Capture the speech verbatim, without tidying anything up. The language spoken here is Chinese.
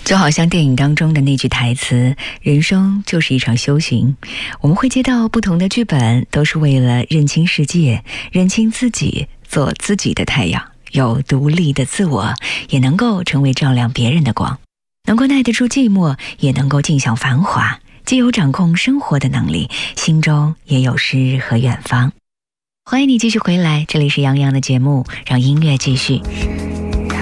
就好像电影当中的那句台词，人生就是一场修行，我们会接到不同的剧本，都是为了认清世界，认清自己，做自己的太阳，有独立的自我，也能够成为照亮别人的光，能够耐得住寂寞，也能够尽享繁华，既有掌控生活的能力，心中也有诗和远方。欢迎你继续回来，这里是杨洋的节目，让音乐继续。